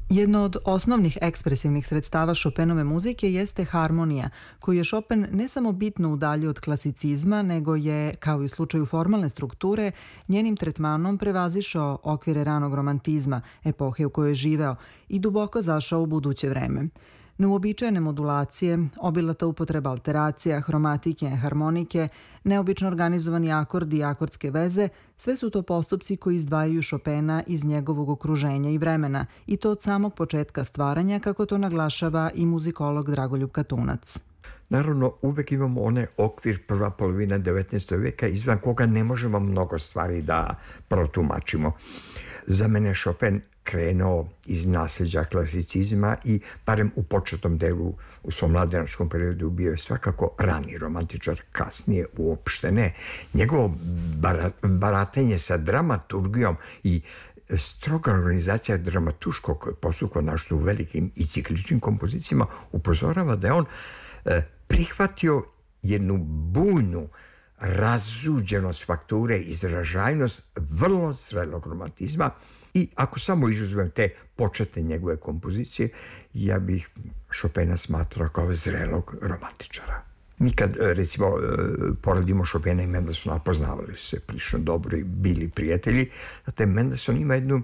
Jedno od osnovnih ekspresivnih sredstava Chopinove muzike jeste harmonija, koju je Chopin ne samo bitno udaljio od klasicizma, nego je, kao i u slučaju formalne strukture, njenim tretmanom prevazišao okvire ranog romantizma, epohe u kojoj je živeo, i duboko zašao u buduće vreme. Neuobičajene modulacije, obilata upotreba alteracija, hromatike, harmonike, neobično organizovani akordi i akordske veze, sve su to postupci koji izdvajaju Chopina iz njegovog okruženja i vremena, i to od samog početka stvaranja, kako to naglašava i muzikolog Dragoljub Katunac. Naravno, uvek imamo onaj okvir prva polovina 19. veka izvan koga ne možemo mnogo stvari da protumačimo. Za mene Chopin krenuo iz nasljeđa klasicizma i barem u početnom delu u svom mladenačkom periodu bio je svakako rani romantičar, kasnije uopšte ne. Njegovo baratenje sa dramaturgijom i stroga organizacija dramatuškog postupka našto u velikim i cikličnim kompozicijama upozorava da je on prihvatio jednu bujnu razuđenost fakture, izražajnost vrlo zrelog romantizma. I ako samo izuzmem te početne njegove kompozicije, ja bih Chopina smatrao kao zrelog romantičara. Mi kad, recimo, poredimo Chopina i Mendelssohna, poznavali su se prilično dobro i bili prijatelji, znate, Mendelssohn ima jednu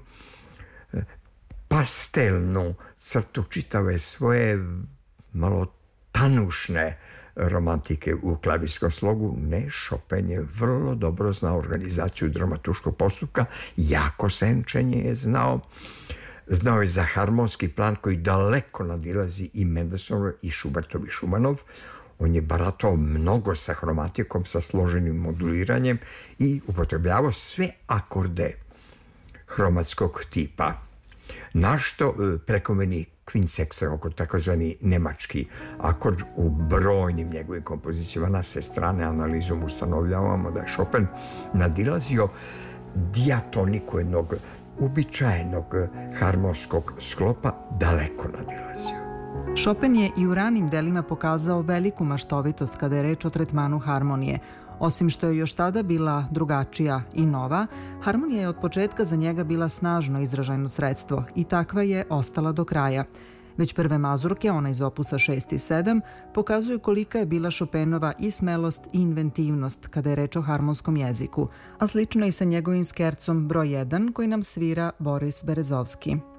pastelnu crtu čitave svoje malo tanušne romantike u klavirskom slogu. Ne, Chopin je vrlo dobro znao organizaciju dramatuškog postupka, jako senčenje je znao je za harmonski plan koji daleko nadilazi i Mendelssohnov i Schubertov i Schumannov. On je baratao mnogo sa hromatikom, sa složenim moduliranjem i upotrebljavao sve akorde hromatskog tipa. Našto prekomeni kvinseksa, oko takozvani nemački akord u brojnim njegovim kompozicijama. Na sve strane analizom ustanovljavamo da je Chopin nadilazio diatoniku jednog uobičajenog harmonskog sklopa, daleko nadilazio. Chopin je i u ranim delima pokazao veliku maštovitost kada je reč o tretmanu harmonije. Osim što je još tada bila drugačija i nova, harmonija je od početka za njega bila snažno izražajno sredstvo i takva je ostala do kraja. Već prve mazurke, ona iz opusa 6 i 7, pokazuju kolika je bila Chopinova i smelost i inventivnost kada je reč o harmonskom jeziku, a slično i sa njegovim skercom broj 1 koji nam svira Boris Berezovski.